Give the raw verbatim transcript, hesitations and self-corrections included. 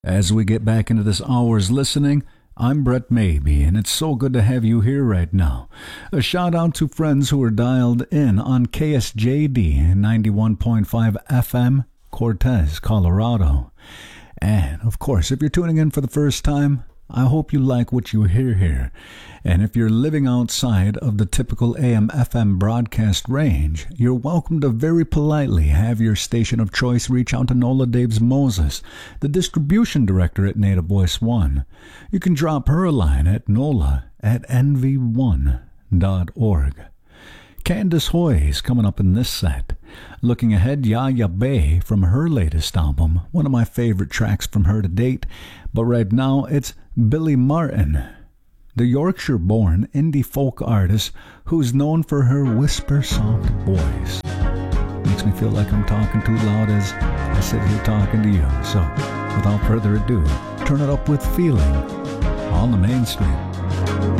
As we get back into this hour's listening, I'm Brett Maybe, and it's so good to have you here right now. A shout out to friends who are dialed in on K S J D ninety-one point five F M, Cortez, Colorado. And, of course, if you're tuning in for the first time, I hope you like what you hear here. And if you're living outside of the typical A M F M broadcast range, you're welcome to very politely have your station of choice reach out to Nola Daves Moses, the distribution director at Native Voice One. You can drop her a line at nola at n v one dot org. Candace Hoy is coming up in this set. Looking ahead, Yaya Bay from her latest album, one of my favorite tracks from her to date. But right now, it's Billy Martin, the Yorkshire-born indie folk artist who's known for her whisper-soft voice. Makes me feel like I'm talking too loud as I sit here talking to you. So, without further ado, turn it up with feeling on the mainstream.